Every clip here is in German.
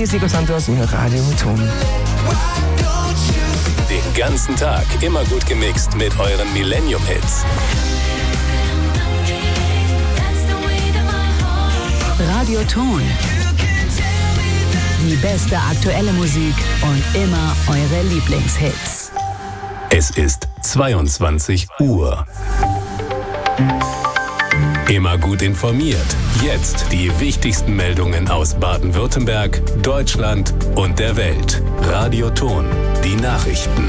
hier ist Nico Santos in Radio Ton. Den ganzen Tag immer gut gemixt mit euren Millennium-Hits. Radio Ton. Die beste aktuelle Musik und immer eure Lieblingshits. Es ist 22 Uhr. Immer gut informiert. Jetzt die wichtigsten Meldungen aus Baden-Württemberg, Deutschland und der Welt. Radio Ton, die Nachrichten.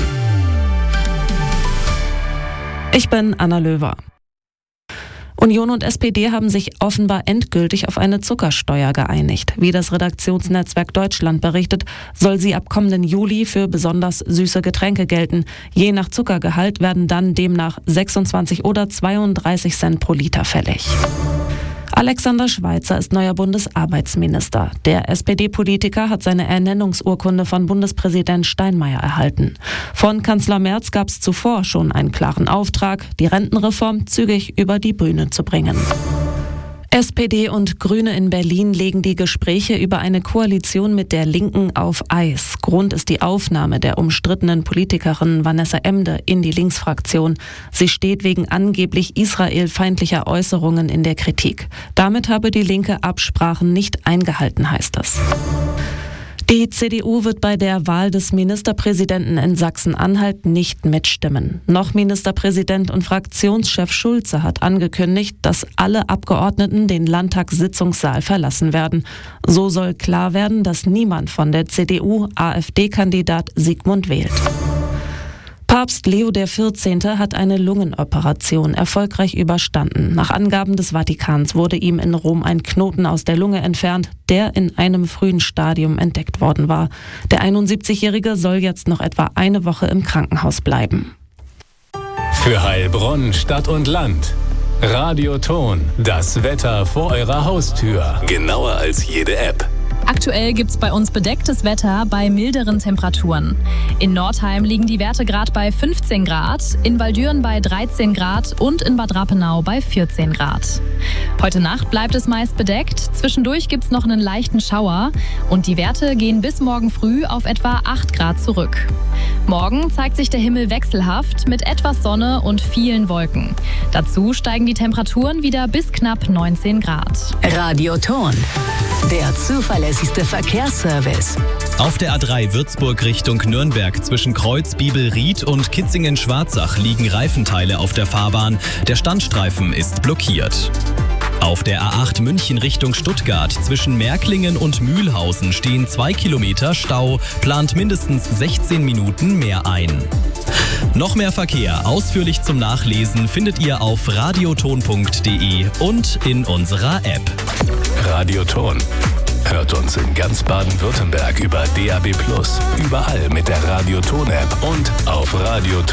Ich bin Anna Löwer. Union und SPD haben sich offenbar endgültig auf eine Zuckersteuer geeinigt. Wie das Redaktionsnetzwerk Deutschland berichtet, soll sie ab kommenden Juli für besonders süße Getränke gelten. Je nach Zuckergehalt werden dann demnach 26 oder 32 Cent pro Liter fällig. Alexander Schweitzer ist neuer Bundesarbeitsminister. Der SPD-Politiker hat seine Ernennungsurkunde von Bundespräsident Steinmeier erhalten. Von Kanzler Merz gab es zuvor schon einen klaren Auftrag, die Rentenreform zügig über die Bühne zu bringen. SPD und Grüne in Berlin legen die Gespräche über eine Koalition mit der Linken auf Eis. Grund ist die Aufnahme der umstrittenen Politikerin Vanessa Emde in die Linksfraktion. Sie steht wegen angeblich israelfeindlicher Äußerungen in der Kritik. Damit habe die Linke Absprachen nicht eingehalten, heißt es. Die CDU wird bei der Wahl des Ministerpräsidenten in Sachsen-Anhalt nicht mitstimmen. Noch Ministerpräsident und Fraktionschef Schulze hat angekündigt, dass alle Abgeordneten den Landtagssitzungssaal verlassen werden. So soll klar werden, dass niemand von der CDU AfD-Kandidat Sigmund wählt. Papst Leo XIV. Hat eine Lungenoperation erfolgreich überstanden. Nach Angaben des Vatikans wurde ihm in Rom ein Knoten aus der Lunge entfernt, der in einem frühen Stadium entdeckt worden war. Der 71-Jährige soll jetzt noch etwa eine Woche im Krankenhaus bleiben. Für Heilbronn, Stadt und Land. Radio Ton, das Wetter vor eurer Haustür. Genauer als jede App. Aktuell gibt's bei uns bedecktes Wetter bei milderen Temperaturen. In Nordheim liegen die Werte gerade bei 15 Grad, in Waldüren bei 13 Grad und in Bad Rappenau bei 14 Grad. Heute Nacht bleibt es meist bedeckt, zwischendurch gibt's noch einen leichten Schauer und die Werte gehen bis morgen früh auf etwa 8 Grad zurück. Morgen zeigt sich der Himmel wechselhaft mit etwas Sonne und vielen Wolken. Dazu steigen die Temperaturen wieder bis knapp 19 Grad. Radio Ton, der zuverlässigste Verkehrsservice. Auf der A3 Würzburg Richtung Nürnberg zwischen Kreuz, Biebel-Ried und Kitzingen-Schwarzach liegen Reifenteile auf der Fahrbahn. Der Standstreifen ist blockiert. Auf der A8 München Richtung Stuttgart zwischen Märklingen und Mühlhausen stehen 2 Kilometer Stau, plant mindestens 16 Minuten mehr ein. Noch mehr Verkehr ausführlich zum Nachlesen findet ihr auf radioton.de und in unserer App. Radio Ton. Hört uns in ganz Baden-Württemberg über DAB+, überall mit der Radio Ton App und auf radioton.de.